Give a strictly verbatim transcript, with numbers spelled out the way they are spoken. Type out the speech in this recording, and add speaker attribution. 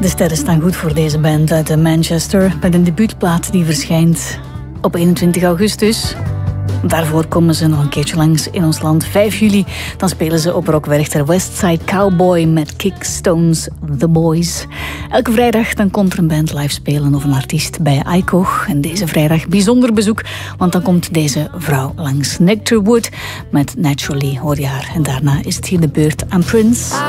Speaker 1: De sterren staan goed voor deze band uit Manchester met een debuutplaat die verschijnt op eenentwintig augustus. Daarvoor komen ze nog een keertje langs in ons land. vijf juli, dan spelen ze op Rock Werchter Westside Cowboy met Kickstones The Boys. Elke vrijdag dan komt er een band live spelen of een artiest bij iKoch. En deze vrijdag bijzonder bezoek, want dan komt deze vrouw langs. Nectar Wood met Naturally, hoor je haar. En daarna is het hier de beurt aan Prince.